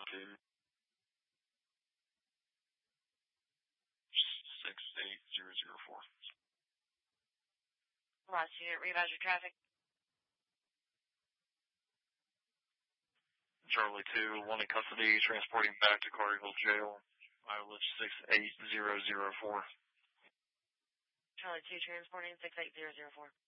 2. 68004. Last unit, revise your traffic. Charlie 2, one in custody, transporting back to Carterville Jail. Mileage 68004. Charlie 2, transporting 68004.